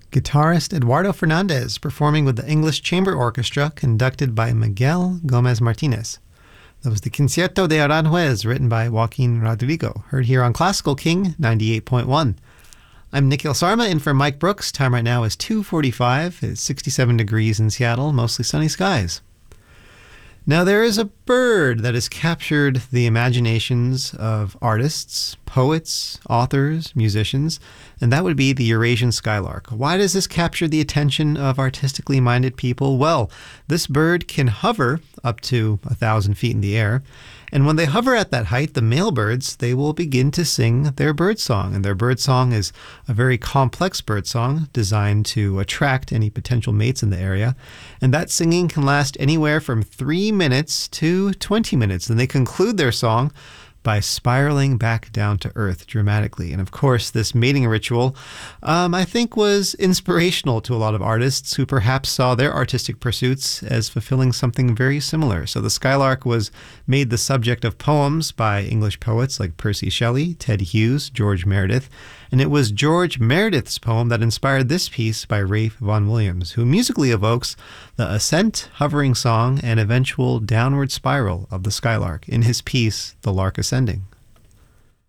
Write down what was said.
Guitarist Eduardo Fernandez performing with the English Chamber Orchestra conducted by Miguel Gomez Martinez. That was the Concierto de Aranjuez written by Joaquin Rodrigo, heard here on Classical King 98.1. I'm Nikhil Sarma in for Mike Brooks. Time right now is 2:45. It's 67 degrees in Seattle, mostly sunny skies. Now, there is a bird that has captured the imaginations of artists, poets, authors, musicians, and that would be the Eurasian skylark. Why does this capture the attention of artistically minded people? Well, this bird can hover up to 1,000 feet in the air, and when they hover at that height, the male birds, they will begin to sing their bird song. And their bird song is a very complex bird song designed to attract any potential mates in the area. And that singing can last anywhere from 3 minutes to 20 minutes. And they conclude their song by spiraling back down to earth dramatically. And of course, this mating ritual, I think, was inspirational to a lot of artists who perhaps saw their artistic pursuits as fulfilling something very similar. So the skylark was made the subject of poems by English poets like Percy Shelley, Ted Hughes, George Meredith. And it was George Meredith's poem that inspired this piece by Ralph Vaughan Williams, who musically evokes the ascent, hovering song, and eventual downward spiral of the skylark in his piece, The Lark Ascending.